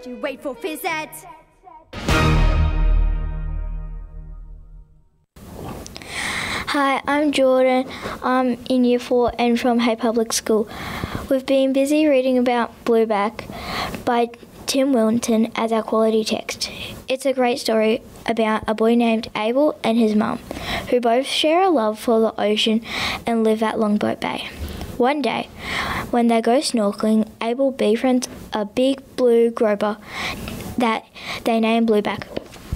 Do you wait for phys ed? Hi, I'm Jordan. I'm in Year 4 and from Hay Public School. We've been busy reading about Blueback by Tim Wilton as our quality text. It's a great story about a boy named Abel and his mum, who both share a love for the ocean and live at Longboat Bay. One day, when they go snorkeling, Abel befriends a big blue groper that they name Blueback.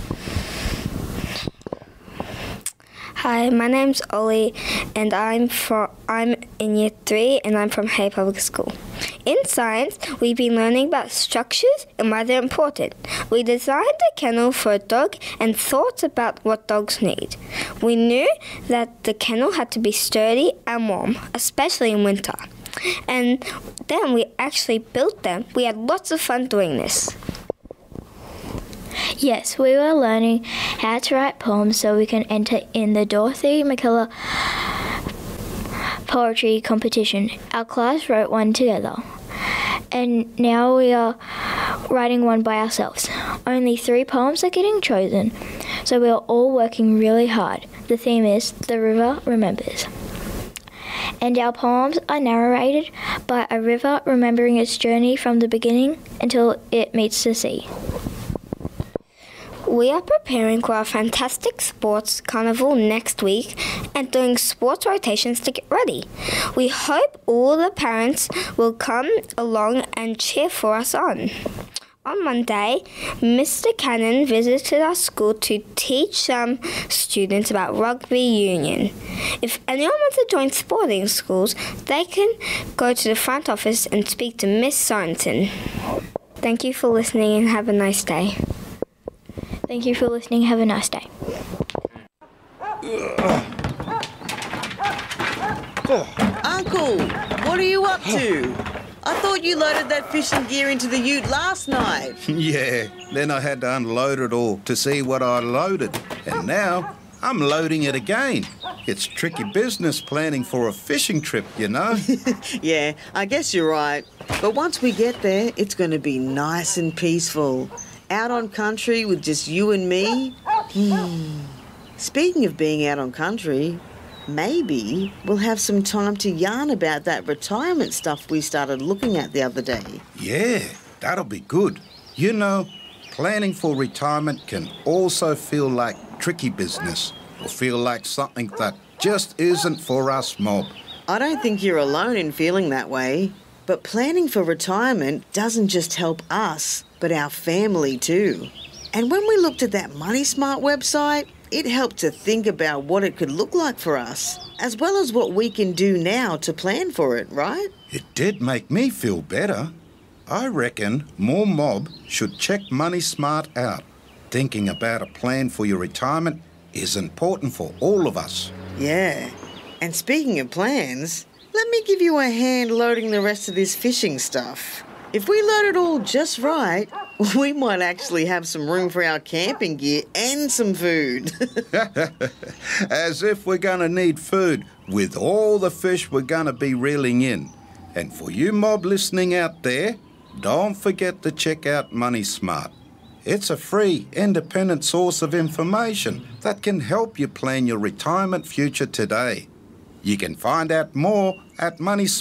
Hi, my name's Ollie and I'm in Year 3 and I'm from Hay Public School. In science, we've been learning about structures and why they're important. We designed a kennel for a dog and thought about what dogs need. We knew that the kennel had to be sturdy and warm, especially in winter. And then we actually built them. We had lots of fun doing this. Yes, we were learning how to write poems so we can enter in the Dorothy McKellar poetry competition. Our class wrote one together, and now we are writing one by ourselves. Only 3 poems are getting chosen, so we are all working really hard. The theme is The River Remembers. And our poems are narrated by a river remembering its journey from the beginning until it meets the sea. We are preparing for our fantastic sports carnival next week and doing sports rotations to get ready. We hope all the parents will come along and cheer for us on. On Monday, Mr. Cannon visited our school to teach some students about rugby union. If anyone wants to join sporting schools, they can go to the front office and speak to Miss Sorensen. Thank you for listening and have a nice day. Thank you for listening. Have a nice day. Uncle, what are you up to? I thought you loaded that fishing gear into the ute last night. Yeah, then I had to unload it all to see what I loaded. And now I'm loading it again. It's tricky business planning for a fishing trip, you know. Yeah, I guess you're right. But once we get there, it's going to be nice and peaceful. Out on country with just you and me? Speaking of being out on country, maybe we'll have some time to yarn about that retirement stuff we started looking at the other day. Yeah, that'll be good. You know, planning for retirement can also feel like tricky business or feel like something that just isn't for us mob. I don't think you're alone in feeling that way. But planning for retirement doesn't just help us, but our family too. And when we looked at that Money Smart website, it helped to think about what it could look like for us, as well as what we can do now to plan for it, right? It did make me feel better. I reckon more mob should check Money Smart out. Thinking about a plan for your retirement is important for all of us. Yeah. And speaking of plans, let me give you a hand loading the rest of this fishing stuff. If we load it all just right, we might actually have some room for our camping gear and some food. As if we're going to need food with all the fish we're going to be reeling in. And for you mob listening out there, don't forget to check out Money Smart. It's a free, independent source of information that can help you plan your retirement future today. You can find out more at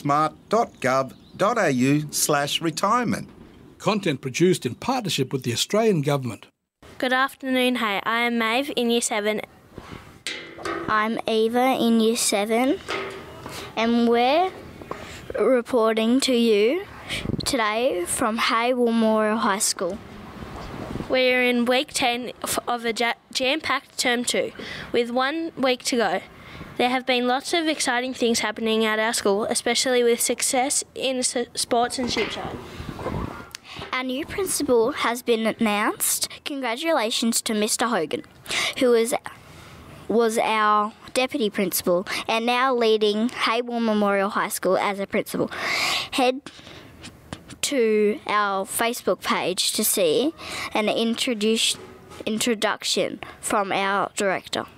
moneysmart.gov.au/retirement. Content produced in partnership with the Australian Government. Good afternoon, hey. I am Maeve in Year 7. I'm Eva in Year 7, and we're reporting to you today from Hay Memorial High School. We're in week 10 of a jam-packed term 2, with 1 week to go. There have been lots of exciting things happening at our school, especially with success in sports and sheepshine. Our new principal has been announced. Congratulations to Mr. Hogan, who was our deputy principal and now leading Hayward Memorial High School as a principal. Head to our Facebook page to see an introduction from our director.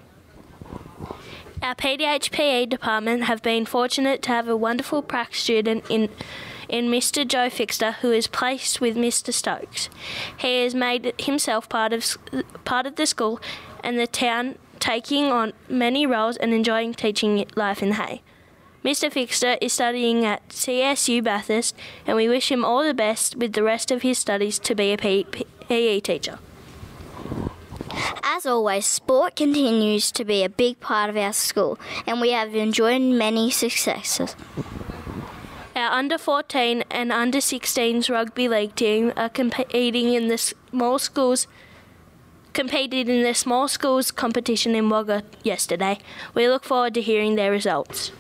Our PDHPE department have been fortunate to have a wonderful prac student in in Mr. Joe Fixter, who is placed with Mr. Stokes. He has made himself part of the school and the town, taking on many roles and enjoying teaching life in Hay. Mr. Fixter is studying at CSU Bathurst, and we wish him all the best with the rest of his studies to be a PE teacher. As always, sport continues to be a big part of our school, and we have enjoyed many successes. Our under-14 and under-16s rugby league team are competed in the small schools competition in Wagga yesterday. We look forward to hearing their results.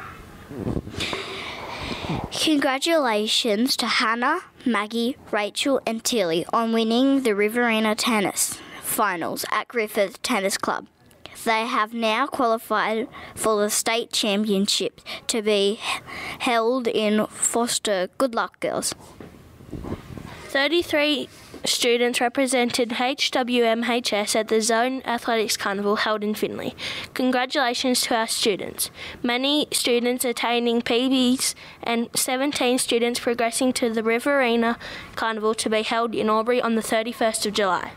Congratulations to Hannah, Maggie, Rachel and Tilly on winning the Riverina Tennis Finals at Griffith Tennis Club. They have now qualified for the state championship to be held in Foster. Good luck, girls. 33 students represented HWMHS at the Zone Athletics Carnival held in Finley. Congratulations to our students. Many students attaining PBs and 17 students progressing to the Riverina Carnival to be held in Albury on the 31st of July.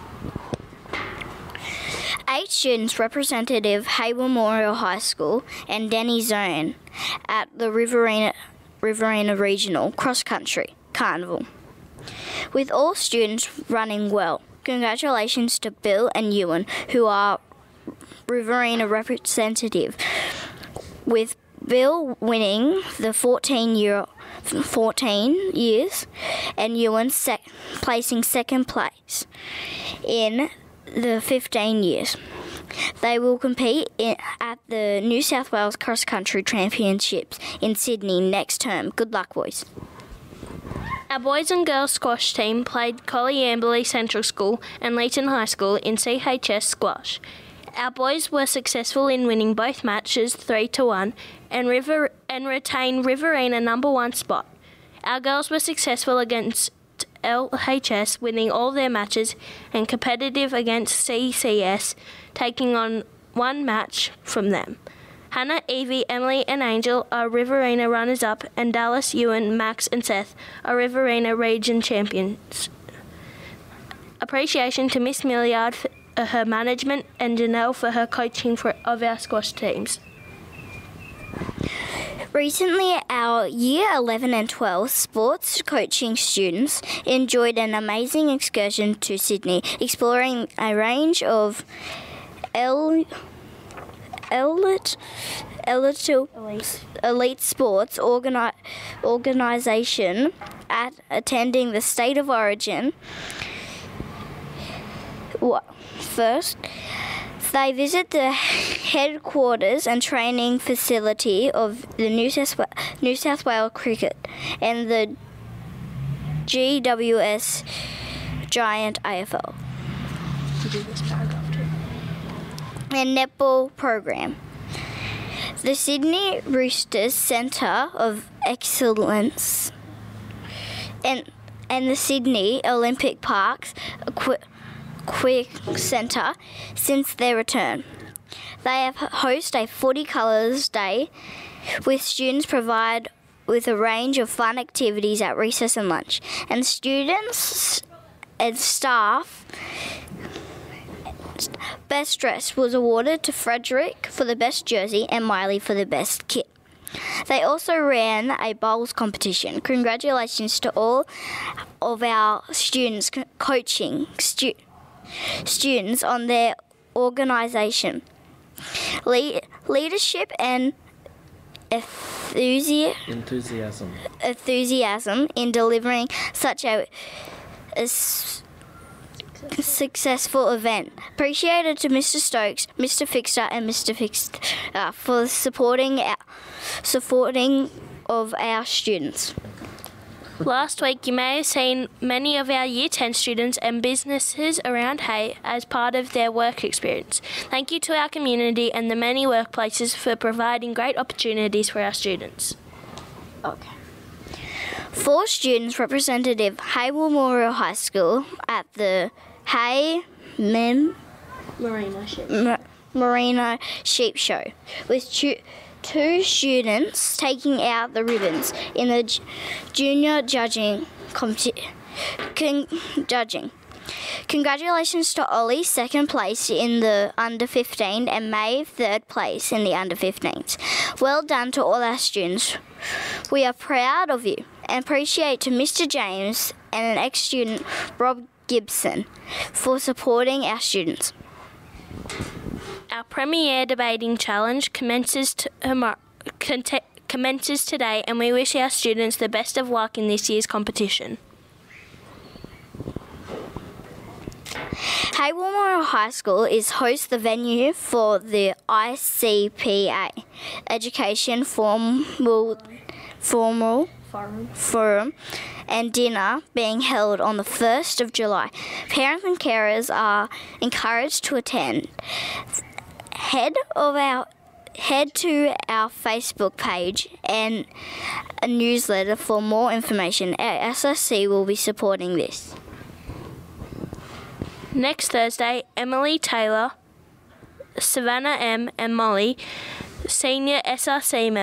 8 students represented Hay Memorial High School and Denny Zone at the Riverina Regional Cross Country Carnival, with all students running well. Congratulations to Bill and Ewan, who are Riverina representative, with Bill winning the 14 years and Ewan placing second place in the 15 years. They will compete at the New South Wales Cross Country Championships in Sydney next term. Good luck, boys. Our boys and girls squash team played Collyamberley Central School and Leeton High School in CHS squash. Our boys were successful in winning both matches 3-1 and retained Riverina #1 spot. Our girls were successful against LHS, winning all their matches, and competitive against CCS, taking on one match from them. Hannah, Evie, Emily and Angel are Riverina runners-up, and Dallas, Ewan, Max and Seth are Riverina region champions. Appreciation to Miss Milliard for her management and Janelle for her coaching of our squash teams. Recently, our Year 11 and 12 sports coaching students enjoyed an amazing excursion to Sydney, exploring a range of elite sports organisation at attending the State of Origin. First, they visit the headquarters and training facility of the New South Wales Cricket and the GWS Giant AFL and netball program. The Sydney Roosters Centre of Excellence and the Sydney Olympic Parks Quick Centre since their return. They have host a Footy Colours Day with students provide with a range of fun activities at recess and lunch, and students and staff best dress was awarded to Frederick for the best jersey and Miley for the best kit. They also ran a bowls competition. Congratulations to all of our students coaching students on their organisation, leadership and enthusiasm in delivering such a successful event. Appreciated to Mr. Stokes, Mr. Fixter and Mr. Fixter for supporting of our students. Last week, you may have seen many of our Year 10 students and businesses around Hay as part of their work experience. Thank you to our community and the many workplaces for providing great opportunities for our students. Okay. 4 students representative Hay Memorial High School at the Hay Merino Sheep Show, with 2 students taking out the ribbons in the junior judging judging. Congratulations to Ollie, 2nd place in the under 15, and Maeve, 3rd place in the under 15s. Well done to all our students. We are proud of you and appreciate to Mr. James and an ex-student, Rob Gibson, for supporting our students. Our Premier Debating Challenge commences today, and we wish our students the best of luck in this year's competition. Hayward Memorial High School is host the venue for the ICPA Education Formal Forum and dinner being held on the 1st of July. Parents and carers are encouraged to attend. Head to our Facebook page and a newsletter for more information. Our SRC will be supporting this. Next Thursday, Emily Taylor, Savannah M. and Molly, senior SRC members,